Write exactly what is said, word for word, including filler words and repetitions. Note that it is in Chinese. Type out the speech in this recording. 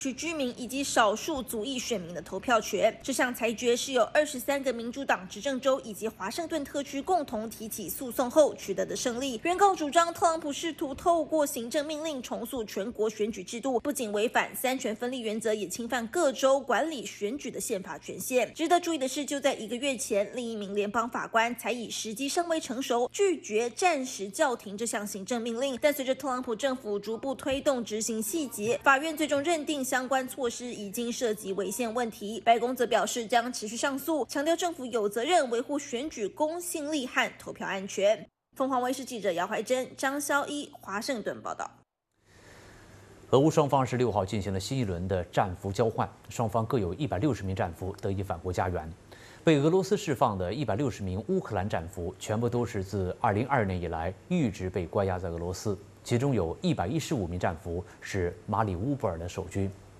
区居民以及少数族裔选民的投票权。这项裁决是由二十三个民主党执政州以及华盛顿特区共同提起诉讼后取得的胜利。原告主张特朗普试图透过行政命令重塑全国选举制度，不仅违反三权分立原则，也侵犯各州管理选举的宪法权限。值得注意的是，就在一个月前，另一名联邦法官才以时机尚未成熟，拒绝暂时叫停这项行政命令。但随着特朗普政府逐步推动执行细节，法院最终认定相关措施已经涉及违宪问题。白宫则表示将持续上诉，强调政府有责任维护选举公信力和投票安全。凤凰卫视记者姚怀珍、张潇一华盛顿报道。 俄乌双方十六号进行了新一轮的战俘交换，双方各有一百六十名战俘得以返回家园。被俄罗斯释放的一百六十名乌克兰战俘，全部都是自二零二二年以来一直被关押在俄罗斯，其中有一百一十五名战俘是马里乌波尔的守军。